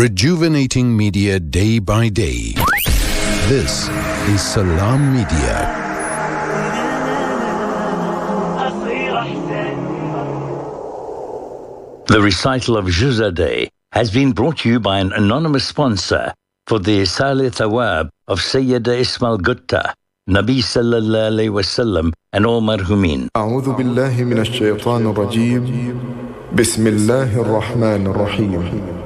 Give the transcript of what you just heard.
rejuvenating media day by day. This is Salam Media. The recital of Juzadeh has been brought to you by an anonymous sponsor for the Salih Thawab of Sayyida Ismail Gutta, Nabi Sallallahu Alaihi Wasallam and all marhumin. أعوذ بالله من الشيطان الرجيم بسم الله الرحمن الرحيم